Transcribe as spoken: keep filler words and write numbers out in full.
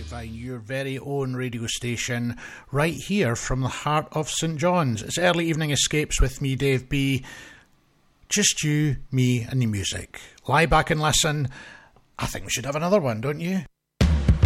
Divine, your very own radio station, right here from the heart of St John's. It's Early Evening Escapes with me, Dave B. Just you, me, and the music. Lie back and listen. I think we should have another one, don't you?